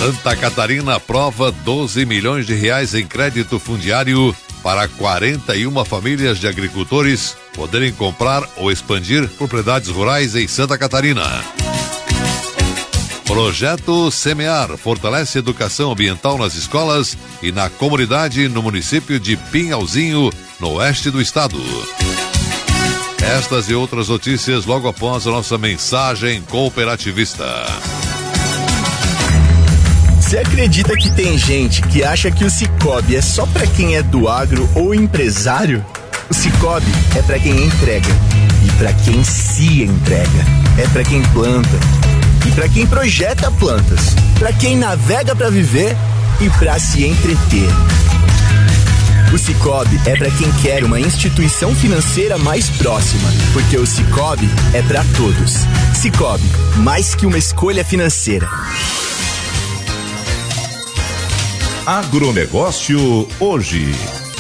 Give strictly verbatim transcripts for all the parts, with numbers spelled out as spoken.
Santa Catarina aprova doze milhões de reais em crédito fundiário para quarenta e uma famílias de agricultores poderem comprar ou expandir propriedades rurais em Santa Catarina. Projeto Semear fortalece a educação ambiental nas escolas e na comunidade no município de Pinhalzinho, no oeste do estado. Estas e outras notícias logo após a nossa mensagem cooperativista. Você acredita que tem gente que acha que o Cicobi é só pra quem é do agro ou empresário? O Cicobi é pra quem entrega e pra quem se entrega. É pra quem planta e pra quem projeta plantas. Pra quem navega pra viver e pra se entreter. O Cicobi é pra quem quer uma instituição financeira mais próxima, porque o Cicobi é pra todos. Cicobi, mais que uma escolha financeira. Agronegócio hoje.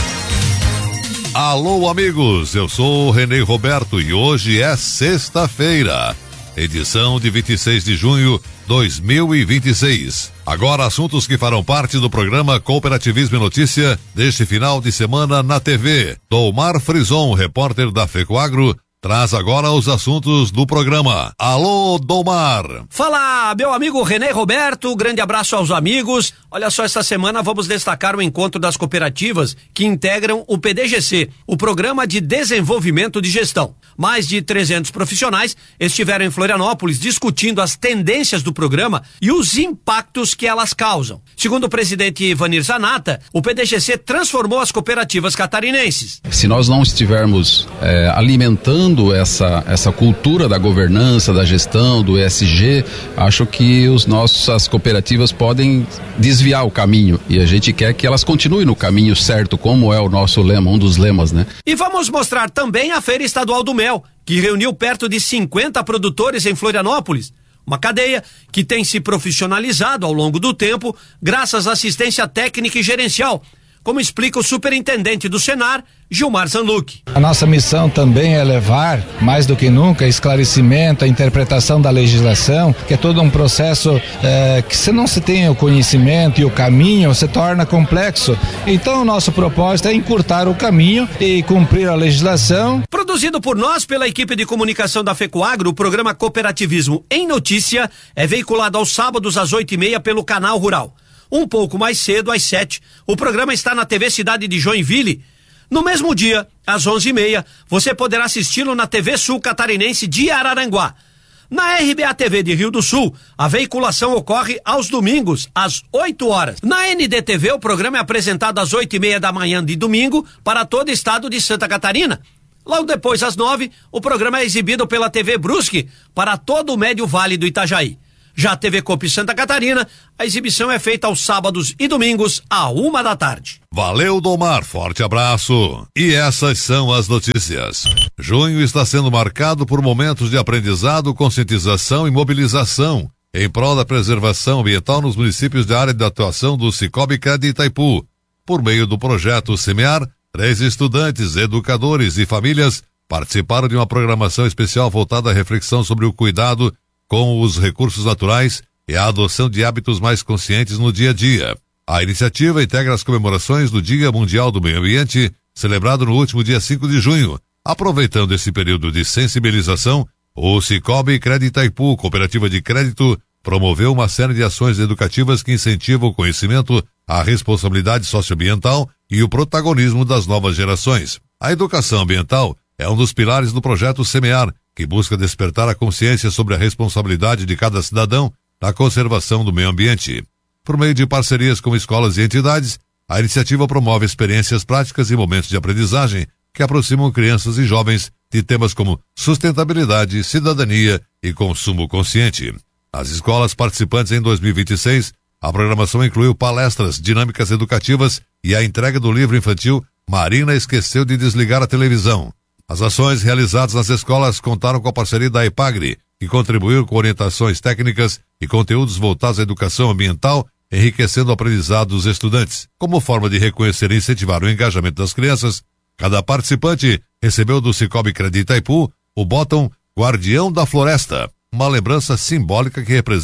Alô, amigos, eu sou o Renê Roberto e hoje é sexta-feira, edição de vinte e seis de junho de dois mil e vinte e seis. Agora, assuntos que farão parte do programa Cooperativismo e Notícia deste final de semana na T V. Domar Frison, repórter da FECOAGRO, traz agora os assuntos do programa. Alô, Domar. Fala, meu amigo Renê Roberto, grande abraço aos amigos. Olha só, esta semana vamos destacar o encontro das cooperativas que integram o P D G C, o Programa de Desenvolvimento de Gestão. Mais de trezentos profissionais estiveram em Florianópolis discutindo as tendências do programa e os impactos que elas causam. Segundo o presidente Ivanir Zanata, o P D G C transformou as cooperativas catarinenses. Se nós não estivermos é, alimentando essa, essa cultura da governança, da gestão, do E S G, acho que os nossos, as cooperativas podem desviar o caminho e a gente quer que elas continuem no caminho certo, como é o nosso lema, um dos lemas, né? E vamos mostrar também a Feira Estadual do Mel, que reuniu perto de cinquenta produtores em Florianópolis. Uma cadeia que tem se profissionalizado ao longo do tempo graças à assistência técnica e gerencial, como explica o superintendente do Senar, Gilmar Zanluc. A nossa missão também é levar, mais do que nunca, esclarecimento, a interpretação da legislação, que é todo um processo é, que se não se tem o conhecimento e o caminho, se torna complexo. Então o nosso propósito é encurtar o caminho e cumprir a legislação. Produzido por nós pela equipe de comunicação da FECOAGRO, o programa Cooperativismo em Notícia é veiculado aos sábados às oito e meia pelo Canal Rural. Um pouco mais cedo, às sete, o programa está na T V Cidade de Joinville. No mesmo dia, às onze e meia, você poderá assisti-lo na T V Sul Catarinense de Araranguá. Na R B A T V de Rio do Sul, a veiculação ocorre aos domingos, às oito horas. Na N D T V, o programa é apresentado às oito e meia da manhã de domingo para todo o estado de Santa Catarina. Logo depois, às nove, o programa é exibido pela T V Brusque para todo o Médio Vale do Itajaí. Já a T V Coop Santa Catarina, a exibição é feita aos sábados e domingos, à uma da tarde. Valeu, Domar, forte abraço. E essas são as notícias. Junho está sendo marcado por momentos de aprendizado, conscientização e mobilização em prol da preservação ambiental nos municípios da área de atuação do Cicobi Crédito Itaipu. Por meio do projeto Semear, três estudantes, educadores e famílias participaram de uma programação especial voltada à reflexão sobre o cuidado com os recursos naturais e a adoção de hábitos mais conscientes no dia a dia. A iniciativa integra as comemorações do Dia Mundial do Meio Ambiente, celebrado no último dia cinco de junho. Aproveitando esse período de sensibilização, o Cicobi Crédito Itaipu, cooperativa de crédito, promoveu uma série de ações educativas que incentivam o conhecimento, a responsabilidade socioambiental e o protagonismo das novas gerações. A educação ambiental é um dos pilares do projeto Semear, que busca despertar a consciência sobre a responsabilidade de cada cidadão na conservação do meio ambiente. Por meio de parcerias com escolas e entidades, a iniciativa promove experiências práticas e momentos de aprendizagem que aproximam crianças e jovens de temas como sustentabilidade, cidadania e consumo consciente. Nas escolas participantes em dois mil e vinte e seis, a programação incluiu palestras, dinâmicas educativas e a entrega do livro infantil Marina Esqueceu de Desligar a Televisão. As ações realizadas nas escolas contaram com a parceria da EPAGRE, que contribuiu com orientações técnicas e conteúdos voltados à educação ambiental, enriquecendo o aprendizado dos estudantes. Como forma de reconhecer e incentivar o engajamento das crianças, cada participante recebeu do Cicobi Crédito Itaipu o botão Guardião da Floresta, uma lembrança simbólica que representa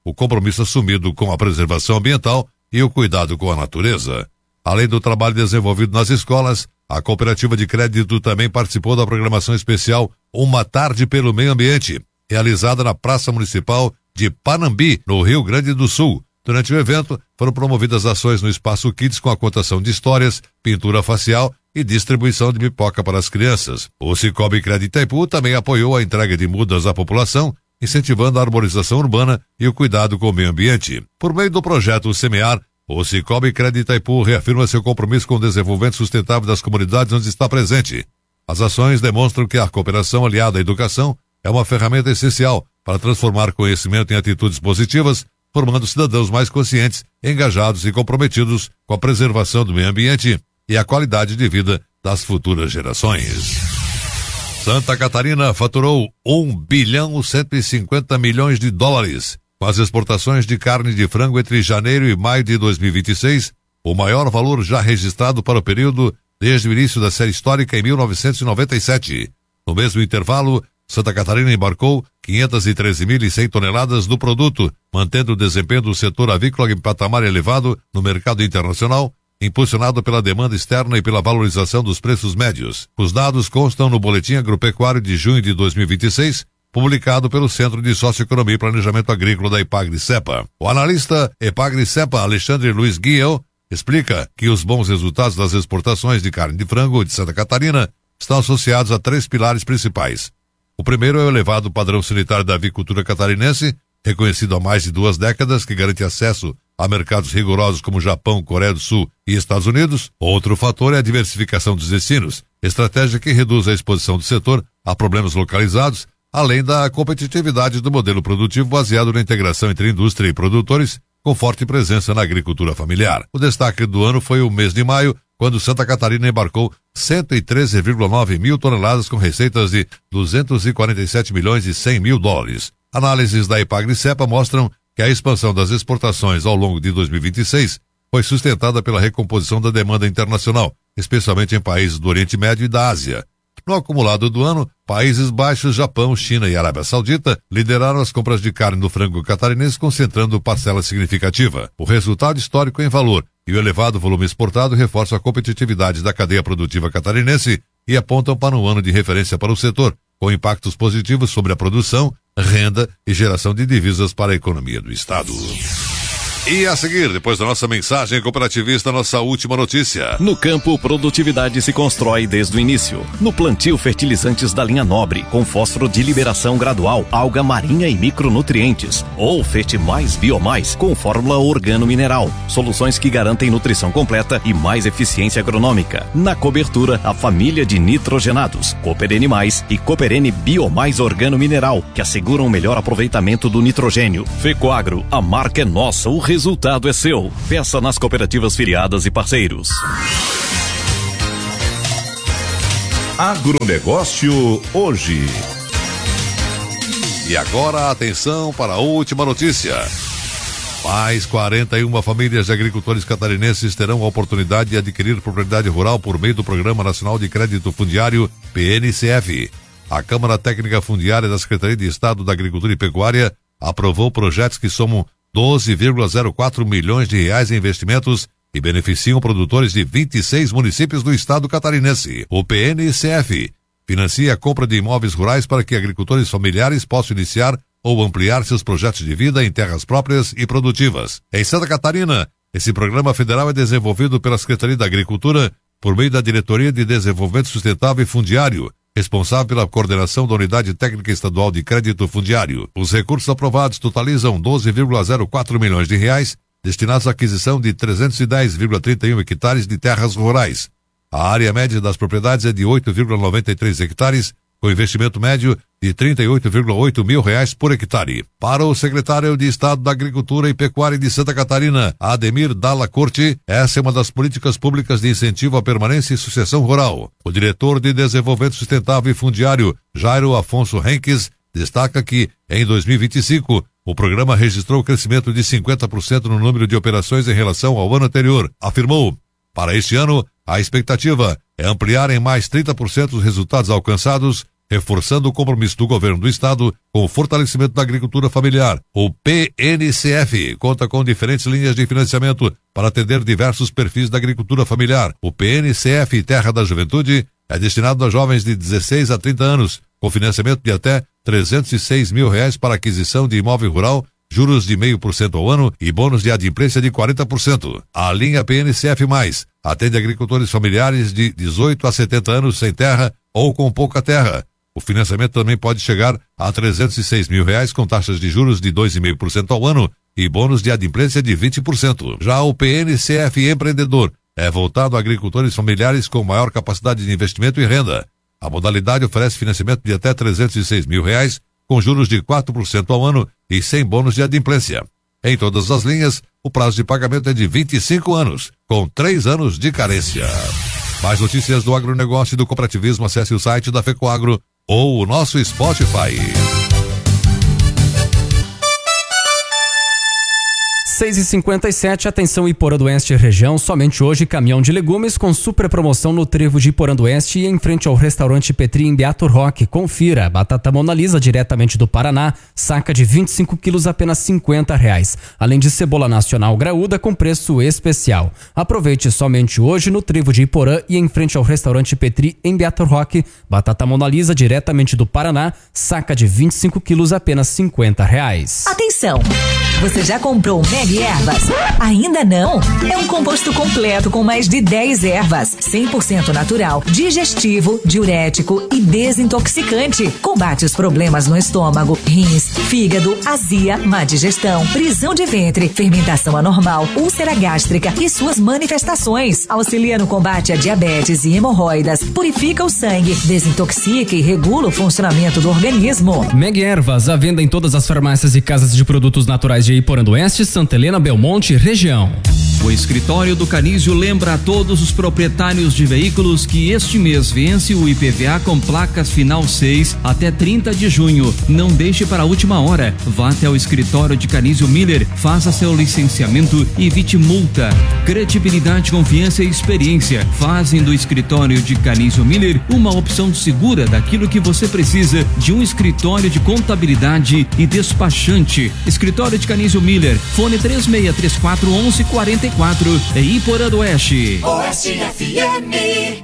o compromisso assumido com a preservação ambiental e o cuidado com a natureza. Além do trabalho desenvolvido nas escolas, a cooperativa de crédito também participou da programação especial Uma Tarde pelo Meio Ambiente, realizada na Praça Municipal de Panambi, no Rio Grande do Sul. Durante o evento, foram promovidas ações no Espaço Kids com a contação de histórias, pintura facial e distribuição de pipoca para as crianças. O Cicobi Crédito Itaipu também apoiou a entrega de mudas à população, incentivando a arborização urbana e o cuidado com o meio ambiente. Por meio do projeto Semear, o Cicobi Crédito Itaipu reafirma seu compromisso com o desenvolvimento sustentável das comunidades onde está presente. As ações demonstram que a cooperação aliada à educação é uma ferramenta essencial para transformar conhecimento em atitudes positivas, formando cidadãos mais conscientes, engajados e comprometidos com a preservação do meio ambiente e a qualidade de vida das futuras gerações. Santa Catarina faturou um bilhão cento e cinquenta milhões de dólares com as exportações de carne de frango entre janeiro e maio de dois mil e vinte e seis, o maior valor já registrado para o período desde o início da série histórica em mil novecentos e noventa e sete. No mesmo intervalo, Santa Catarina embarcou quinhentas e treze mil e cem toneladas do produto, mantendo o desempenho do setor avícola em patamar elevado no mercado internacional, impulsionado pela demanda externa e pela valorização dos preços médios. Os dados constam no Boletim Agropecuário de junho de dois mil e vinte e seis, publicado pelo Centro de Socioeconomia e Planejamento Agrícola da Epagri-Cepa. O analista Epagri-Cepa, Alexandre Luiz Guiel, explica que os bons resultados das exportações de carne de frango de Santa Catarina estão associados a três pilares principais. O primeiro é o elevado padrão sanitário da avicultura catarinense, reconhecido há mais de duas décadas, que garante acesso a mercados rigorosos como Japão, Coreia do Sul e Estados Unidos. Outro fator é a diversificação dos destinos, estratégia que reduz a exposição do setor a problemas localizados, além da competitividade do modelo produtivo baseado na integração entre indústria e produtores, com forte presença na agricultura familiar. O destaque do ano foi o mês de maio, quando Santa Catarina embarcou cento e treze vírgula nove mil toneladas com receitas de duzentos e quarenta e sete milhões e cem mil dólares. Análises da Epagri-Cepa mostram que a expansão das exportações ao longo de dois mil e vinte e seis foi sustentada pela recomposição da demanda internacional, especialmente em países do Oriente Médio e da Ásia. No acumulado do ano, Países Baixos, Japão, China e Arábia Saudita lideraram as compras de carne do frango catarinense, concentrando parcela significativa. O resultado histórico em valor e o elevado volume exportado reforçam a competitividade da cadeia produtiva catarinense e apontam para um ano de referência para o setor, com impactos positivos sobre a produção, renda e geração de divisas para a economia do Estado. E a seguir, depois da nossa mensagem cooperativista, nossa última notícia. No campo, produtividade se constrói desde o início. No plantio, fertilizantes da linha Nobre, com fósforo de liberação gradual, alga marinha e micronutrientes. Ou Fertimais Biomais, com fórmula organo-mineral. Soluções que garantem nutrição completa e mais eficiência agronômica. Na cobertura, a família de nitrogenados, Cooperene Mais e Cooperene Biomais organo-mineral, que asseguram o melhor aproveitamento do nitrogênio. Fecoagro, a marca é nossa, o resultado é seu. Peça nas cooperativas filiadas e parceiros. Agronegócio hoje. E agora, atenção para a última notícia. Mais quarenta e uma famílias de agricultores catarinenses terão a oportunidade de adquirir propriedade rural por meio do Programa Nacional de Crédito Fundiário, P N C F. A Câmara Técnica Fundiária da Secretaria de Estado da Agricultura e Pecuária aprovou projetos que somam doze vírgula zero quatro milhões de reais em investimentos e beneficiam produtores de vinte e seis municípios do estado catarinense. O P N C F financia a compra de imóveis rurais para que agricultores familiares possam iniciar ou ampliar seus projetos de vida em terras próprias e produtivas. Em Santa Catarina, esse programa federal é desenvolvido pela Secretaria da Agricultura por meio da Diretoria de Desenvolvimento Sustentável e Fundiário, responsável pela coordenação da Unidade Técnica Estadual de Crédito Fundiário. Os recursos aprovados totalizam doze vírgula zero quatro milhões de reais, destinados à aquisição de trezentos e dez vírgula trinta e um hectares de terras rurais. A área média das propriedades é de oito vírgula noventa e três hectares, com investimento médio de trinta e oito vírgula oito mil reais por hectare. Para o secretário de Estado da Agricultura e Pecuária de Santa Catarina, Ademir Dalla Corte, essa é uma das políticas públicas de incentivo à permanência e sucessão rural. O diretor de Desenvolvimento Sustentável e Fundiário, Jairo Afonso Henques, destaca que, em dois mil e vinte e cinco, o programa registrou crescimento de cinquenta por cento no número de operações em relação ao ano anterior. Afirmou, para este ano, a expectativa é ampliar em mais trinta por cento os resultados alcançados, reforçando o compromisso do governo do estado com o fortalecimento da agricultura familiar. O P N C F conta com diferentes linhas de financiamento para atender diversos perfis da agricultura familiar. O P N C F Terra da Juventude é destinado a jovens de dezesseis a trinta anos, com financiamento de até trezentos e seis mil reais para aquisição de imóvel rural, juros de zero vírgula cinco por cento ao ano e bônus de adimplência de quarenta por cento. A linha P N C F mais, atende agricultores familiares de dezoito a setenta anos sem terra ou com pouca terra. O financiamento também pode chegar a trezentos e seis mil reais com taxas de juros de dois vírgula cinco por cento ao ano e bônus de adimplência de vinte por cento. Já o P N C F Empreendedor é voltado a agricultores familiares com maior capacidade de investimento e renda. A modalidade oferece financiamento de até trezentos e seis mil reais com juros de quatro por cento ao ano e sem bônus de adimplência. Em todas as linhas, o prazo de pagamento é de vinte e cinco anos, com três anos de carência. Mais notícias do agronegócio e do cooperativismo, acesse o site da FECOAGRO ou o nosso Spotify. seis e cinquenta e sete, atenção Iporã do Oeste região, somente hoje caminhão de legumes com super promoção no trevo de Iporã do Oeste e em frente ao restaurante Petri em Beato Roque. Confira, batata Mona Lisa diretamente do Paraná, saca de vinte e cinco quilos apenas cinquenta reais. Além de cebola nacional graúda com preço especial. Aproveite somente hoje no trevo de Iporã e em frente ao restaurante Petri em Beato Roque, batata Mona Lisa diretamente do Paraná, saca de vinte e cinco quilos apenas cinquenta reais. Atenção! Você já comprou o Meg Ervas? Ainda não? É um composto completo com mais de dez ervas, cem por cento natural, digestivo, diurético e desintoxicante. Combate os problemas no estômago, rins, fígado, azia, má digestão, prisão de ventre, fermentação anormal, úlcera gástrica e suas manifestações. Auxilia no combate a diabetes e hemorroidas, purifica o sangue, desintoxica e regula o funcionamento do organismo. Meg Ervas, à venda em todas as farmácias e casas de produtos naturais de Iporã do Oeste, Santa Helena, Belmonte, região. O escritório do Canísio lembra a todos os proprietários de veículos que este mês vence o I P V A com placas final seis até trinta de junho. Não deixe para a última hora. Vá até o escritório de Canísio Miller, faça seu licenciamento e evite multa. Credibilidade, confiança e experiência fazem do escritório de Canísio Miller uma opção segura daquilo que você precisa de um escritório de contabilidade e despachante. Escritório de Canísio Miller, fone três seis três quatro, onze quarenta e quatro, em Iporã do Oeste. Oeste F M.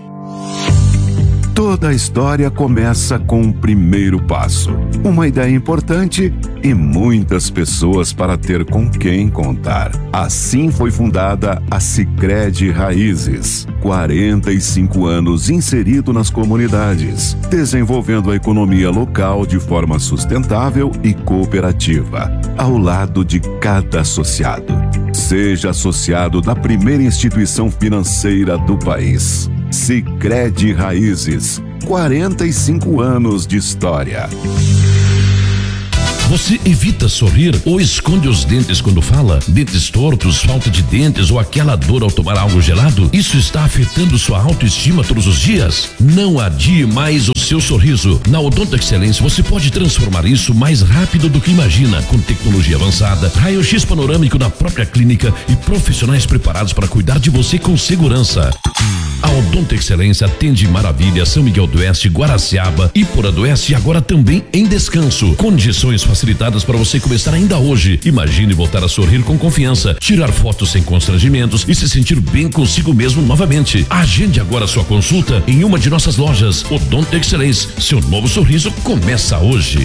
Toda a história começa com um primeiro passo, uma ideia importante e muitas pessoas para ter com quem contar. Assim foi fundada a Sicredi Raízes. quarenta e cinco anos inserido nas comunidades, desenvolvendo a economia local de forma sustentável e cooperativa, ao lado de cada associado. Seja associado da primeira instituição financeira do país. Sicredi Raízes, quarenta e cinco anos de história. Você evita sorrir ou esconde os dentes quando fala? Dentes tortos, falta de dentes ou aquela dor ao tomar algo gelado? Isso está afetando sua autoestima todos os dias? Não adie mais o seu sorriso. Na Odonto Excelência você pode transformar isso mais rápido do que imagina, com tecnologia avançada, raio-x panorâmico na própria clínica e profissionais preparados para cuidar de você com segurança. A Odonto Excelência atende Maravilha, São Miguel do Oeste, Guaraciaba, Iporã do Oeste e agora também em Descanso. Condições facilitadas para você começar ainda hoje. Imagine voltar a sorrir com confiança, tirar fotos sem constrangimentos e se sentir bem consigo mesmo novamente. Agende agora sua consulta em uma de nossas lojas. Odonto Excelência, seu novo sorriso começa hoje.